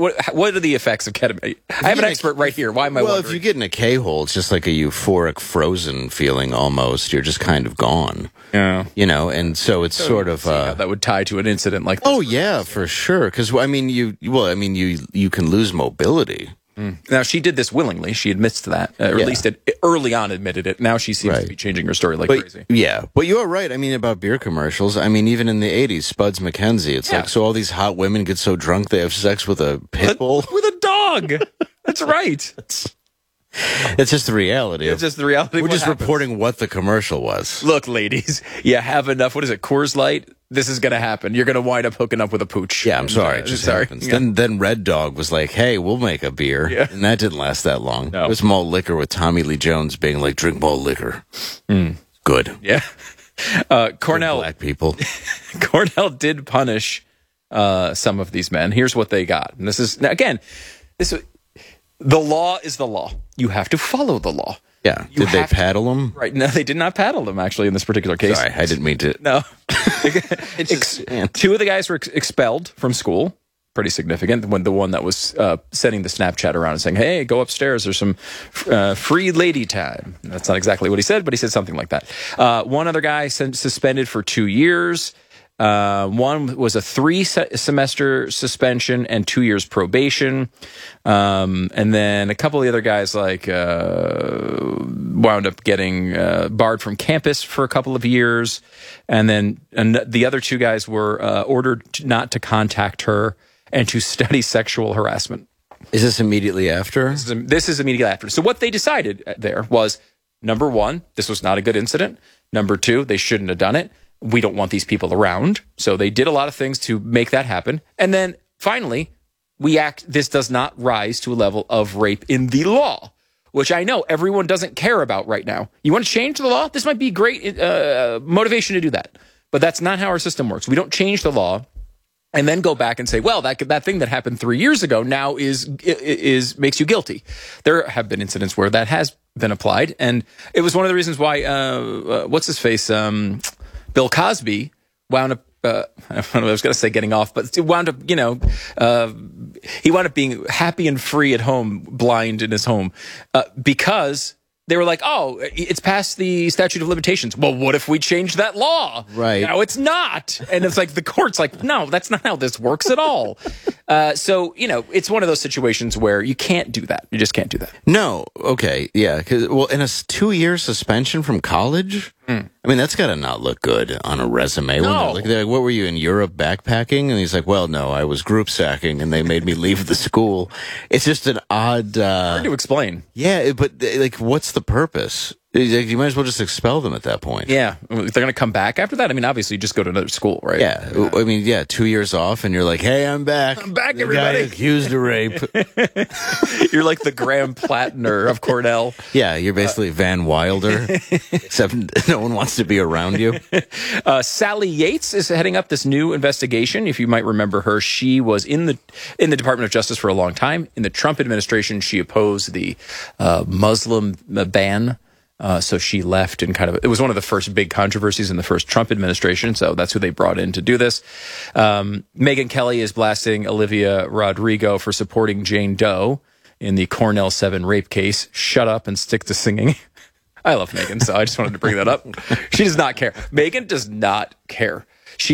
what are the effects of ketamine? I have an expert right here. Why am I wondering? If you get in a K-hole, it's just like a euphoric, frozen feeling almost. You're just kind of gone. Yeah. And so it's sort of... that would tie to an incident like this. Oh, yeah, for sure. Because, you can lose mobility. Now, she did this willingly. She admits to that, or at least early on admitted it. Now she seems to be changing her story like crazy. Yeah, but you are right. I mean, about beer commercials. I mean, even in the 80s, Spuds McKenzie, it's like, so all these hot women get so drunk they have sex with a pit bull? With a dog. That's right. It's just the reality. It's just the reality. We're just reporting what the commercial was. Look, ladies, you have enough. What is it, Coors Light? This is going to happen. You're going to wind up hooking up with a pooch. Yeah, I'm sorry. It just happens. Yeah. Then Red Dog was like, hey, we'll make a beer. Yeah. And that didn't last that long. No. It was malt liquor with Tommy Lee Jones being like, drink malt liquor. Good. Yeah. Cornell. Black people. Cornell did punish some of these men. Here's what they got. And this is, again, the law is the law. You have to follow the law. Yeah. Did they paddle them? Right. No, they did not paddle them, actually, in this particular case. Sorry, I didn't mean to. No. Two of the guys were expelled from school. Pretty significant. When the one that was sending the Snapchat around and saying, hey, go upstairs. There's some free lady time. That's not exactly what he said, but he said something like that. One other guy suspended for 2 years. One was a 3-semester suspension and 2 years probation. And then a couple of the other guys wound up getting barred from campus for a couple of years. And then the other 2 guys were ordered not to contact her and to study sexual harassment. Is this immediately after? This is immediately after. So what they decided there was, number 1, this was not a good incident. Number 2, they shouldn't have done it. We don't want these people around. So they did a lot of things to make that happen. And then finally, this does not rise to a level of rape in the law, which I know everyone doesn't care about right now. You want to change the law? This might be great motivation to do that. But that's not how our system works. We don't change the law and then go back and say, well, that thing that happened 3 years ago now makes you guilty. There have been incidents where that has been applied. And it was one of the reasons why, what's his face? Bill Cosby wound up, I don't know, I was going to say getting off, but it wound up, he wound up being happy and free at home, blind in his home, because they were like, oh, it's past the statute of limitations. Well, what if we change that law? Right. No, it's not. And it's like the court's like, no, that's not how this works at all. So, it's one of those situations where you can't do that. You just can't do that. No. Okay. Yeah. In a 2-year suspension from college, I mean, that's got to not look good on a resume. No. They're like, what were you in Europe backpacking? And he's like, well, no, I was group sacking and they made me leave the school. It's just an odd... hard to explain. Yeah, but what's the purpose? You might as well just expel them at that point. Yeah. They're going to come back after that? I mean, obviously, you just go to another school, right? Yeah. I mean, 2 years off, and you're like, hey, I'm back. I'm back, the everybody. Guy accused of rape. You're like the Graham Plattner of Cornell. Yeah, you're basically Van Wilder, except no one wants to be around you. Sally Yates is heading up this new investigation. If you might remember her, she was in the Department of Justice for a long time. In the Trump administration, she opposed the Muslim ban. So she left and it was one of the first big controversies in the first Trump administration. So that's who they brought in to do this. Megyn Kelly is blasting Olivia Rodrigo for supporting Jane Doe in the Cornell 7 rape case. Shut up and stick to singing. I love Megyn, so I just wanted to bring that up. She does not care. Megyn does not care. She's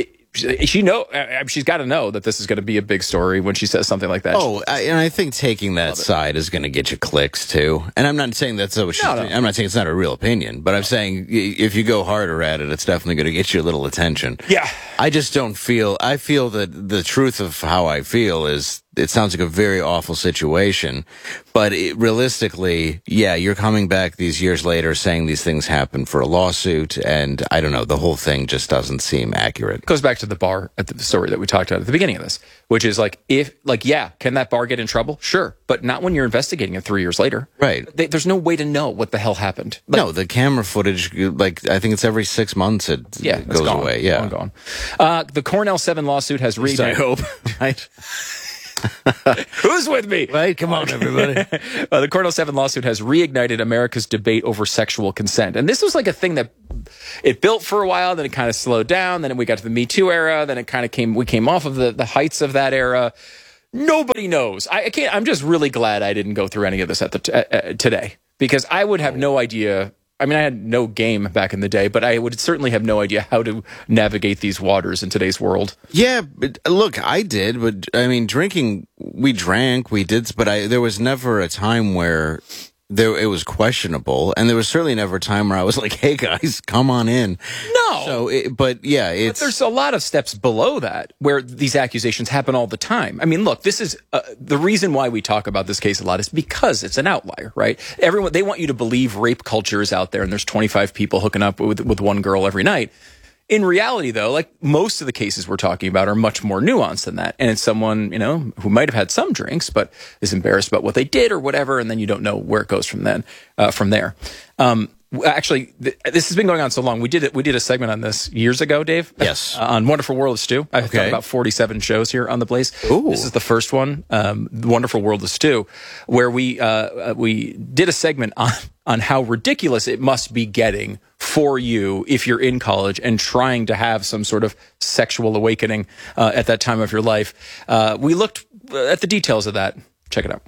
got to know that this is going to be a big story when she says something like that. Oh, and I think taking that side is going to get you clicks too. And I'm not saying that's what I'm not saying it's not a real opinion, but I'm saying if you go harder at it, it's definitely going to get you a little attention. Yeah. I feel that the truth of how I feel is it sounds like a very awful situation, but realistically, you're coming back these years later saying these things happen for a lawsuit, and I don't know, the whole thing just doesn't seem accurate. It goes back to the bar at the story that we talked about at the beginning of this, which is can that bar get in trouble? Sure, but not when you're investigating it 3 years later. Right. There's no way to know what the hell happened. No, the camera footage, I think it's every 6 months it goes away. Yeah, gone. The Cornell 7 lawsuit has reignited. I hope. Right. Who's with me? Right, come on, everybody. The Cornell 7 lawsuit has reignited America's debate over sexual consent. And this was like a thing that it built for a while, then it kind of slowed down, then we got to the Me Too era, then it kind of we came off of the heights of that era. Nobody knows. I can't. I'm just really glad I didn't go through any of this today, because I would have no idea. I mean, I had no game back in the day, but I would certainly have no idea how to navigate these waters in today's world. Yeah, but look, I did, but I mean, drinking, we drank, we did, but there was never a time where it was questionable, and there was certainly never a time where I was like, "Hey guys, come on in." No. So, but there's a lot of steps below that where these accusations happen all the time. I mean, look, this is the reason why we talk about this case a lot is because it's an outlier, right? They want you to believe rape culture is out there, and there's 25 people hooking up with one girl every night. In reality, though, like most of the cases we're talking about are much more nuanced than that. And it's someone, who might have had some drinks, but is embarrassed about what they did or whatever. And then you don't know where it goes from there. Actually, this has been going on so long. We did a segment on this years ago, Dave. Yes. On Wonderful World of Stew. I've done about 47 shows here on the place. Ooh. This is the first one, The Wonderful World of Stew, where we did a segment on how ridiculous it must be getting for you if you're in college and trying to have some sort of sexual awakening at that time of your life. We looked at the details of that. Check it out.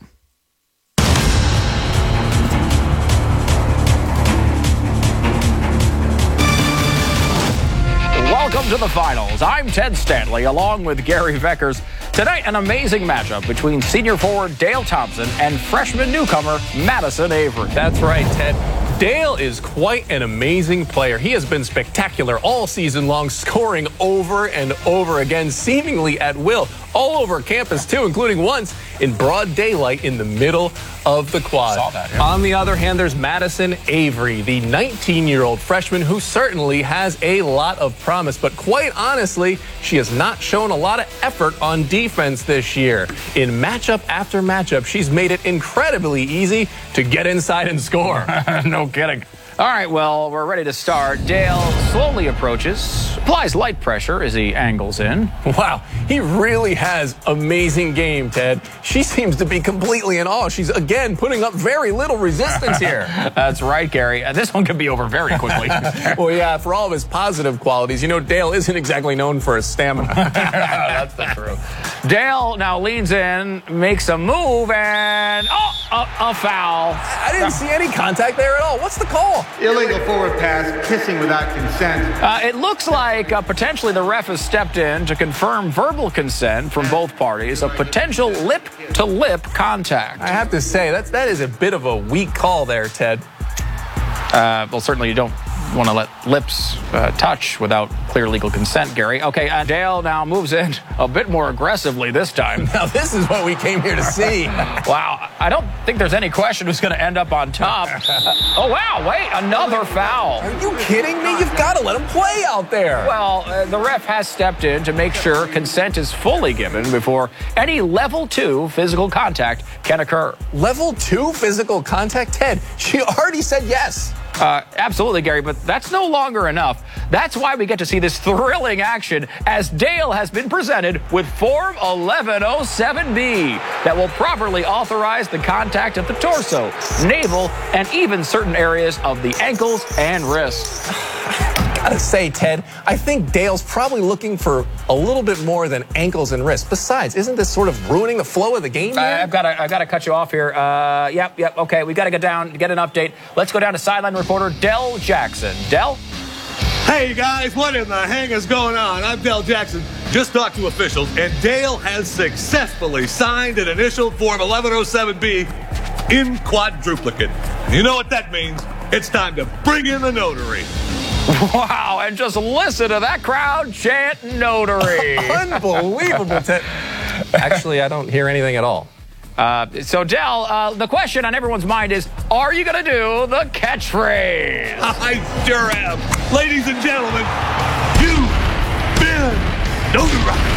Welcome to the finals. I'm Ted Stanley, along with Gary Veckers. Tonight, an amazing matchup between senior forward Dale Thompson and freshman newcomer Madison Avery. That's right, Ted. Dale is quite an amazing player. He has been spectacular all season long, scoring over and over again, seemingly at will, all over campus too, including once in broad daylight in the middle of the quad. Saw that, yeah. On the other hand, there's Madison Avery, the 19-year-old freshman who certainly has a lot of promise, but quite honestly, she has not shown a lot of effort on defense this year. In matchup after matchup, she's made it incredibly easy to get inside and score. No kidding. All right, well, we're ready to start. Dale slowly approaches, applies light pressure as he angles in. Wow, he really has amazing game, Ted. She seems to be completely in awe. She's, again, putting up very little resistance here. That's right, Gary. This one could be over very quickly. Well, yeah, for all of his positive qualities, Dale isn't exactly known for his stamina. That's the truth. Dale now leans in, makes a move, and a foul. I didn't see any contact there at all. What's the call? Illegal forward pass, kissing without consent. It looks like potentially the ref has stepped in to confirm verbal consent from both parties, a potential lip-to-lip contact. I have to say, that is a bit of a weak call there, Ted. Well, certainly you don't want to let lips touch without clear legal consent, Gary. Okay, Dale now moves in a bit more aggressively this time. Now, this is what we came here to see. Wow, I don't think there's any question who's going to end up on top. Oh, wow, wait, another foul. Are you kidding me? You've got to let him play out there. Well, the ref has stepped in to make sure consent is fully given before any level 2 physical contact can occur. Level 2 physical contact? Ted, she already said yes. Absolutely, Gary, but that's no longer enough. That's why we get to see this thrilling action as Dale has been presented with Form 1107B that will properly authorize the contact of the torso, navel, and even certain areas of the ankles and wrists. I gotta say, Ted, I think Dale's probably looking for a little bit more than ankles and wrists. Besides, isn't this sort of ruining the flow of the game here? I've got to cut you off here. Yep. Okay, we got to get an update. Let's go down to sideline reporter Del Jackson. Del? Hey guys, what in the hang is going on? I'm Del Jackson. Just talked to officials, and Dale has successfully signed an initial Form 1107B in quadruplicate. You know what that means? It's time to bring in the notary. Wow, and just listen to that crowd chant notary. Unbelievable, Ted. Actually, I don't hear anything at all. So, Del, the question on everyone's mind is, are you going to do the catchphrase? I sure am. Ladies and gentlemen, you've been notarized.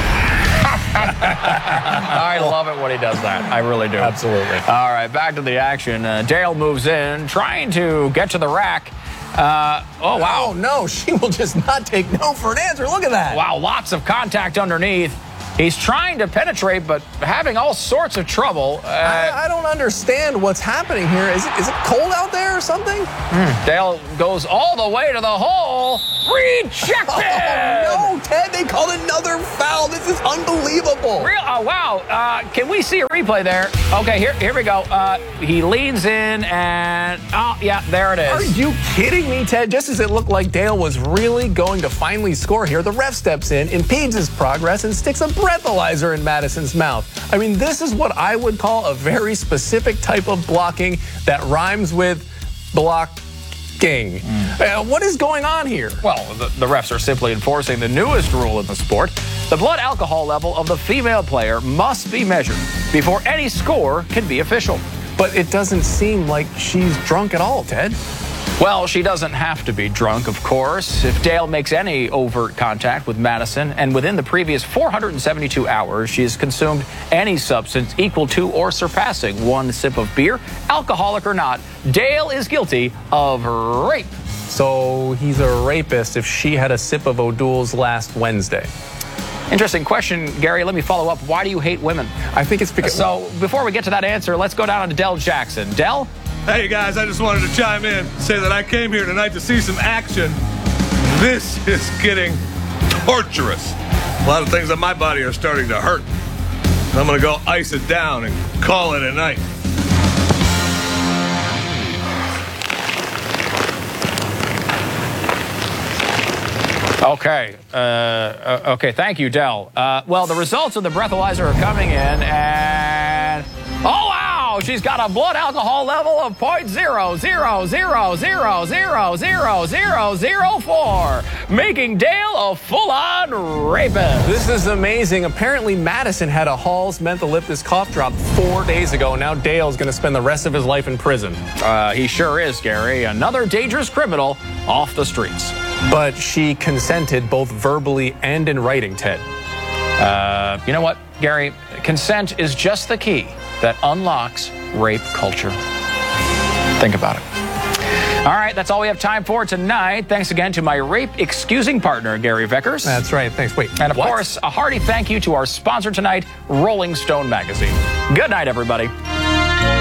I love it when he does that. I really do. Absolutely. All right, back to the action. Dale moves in, trying to get to the rack. Oh, wow. Oh, no, she will just not take no for an answer. Look at that. Wow, lots of contact underneath. He's trying to penetrate, but having all sorts of trouble. I don't understand what's happening here. Is it cold out there or something? Dale goes all the way to the hole. Rejected! No, Ted, they called another foul. This is unbelievable. Real? Oh, wow. Can we see a replay there? Okay, here we go. He leans in and, oh, yeah, there it Are is. you kidding me, Ted? Just as it looked like Dale was really going to finally score here, the ref steps in, impedes his progress, and sticks a breathalyzer in Madison's mouth. I mean, this is what I would call a very specific type of blocking that rhymes with blocking. What is going on here? Well, the refs are simply enforcing the newest rule in the sport. The blood alcohol level of the female player must be measured before any score can be official. But it doesn't seem like she's drunk at all, Ted. Well, she doesn't have to be drunk, of course. If Dale makes any overt contact with Madison, and within the previous 472 hours, she has consumed any substance equal to or surpassing 1 sip of beer, alcoholic or not, Dale is guilty of rape. So he's a rapist if she had a sip of O'Doul's last Wednesday. Interesting question, Gary. Let me follow up. Why do you hate women? I think it's because... So before we get to that answer, let's go down to Del Jackson. Del? Hey, guys, I just wanted to chime in, say that I came here tonight to see some action. This is getting torturous. A lot of things on my body are starting to hurt. I'm going to go ice it down and call it a night. Okay. Okay, thank you, Del. Well, the results of the breathalyzer are coming in, and... Oh, wow! She's got a blood alcohol level of 0.000000004, making Dale a full-on rapist. This is amazing. Apparently, Madison had a Hall's mentholyptus cough drop 4 days ago. Now Dale's going to spend the rest of his life in prison. He sure is, Gary. Another dangerous criminal off the streets. But she consented both verbally and in writing, Ted. You know what, Gary? Consent is just the key that unlocks rape culture. Think about it. All right, that's all we have time for tonight. Thanks again to my rape-excusing partner, Gary Vickers. That's right. Thanks. Wait. And, of course, a hearty thank you to our sponsor tonight, Rolling Stone Magazine. Good night, everybody.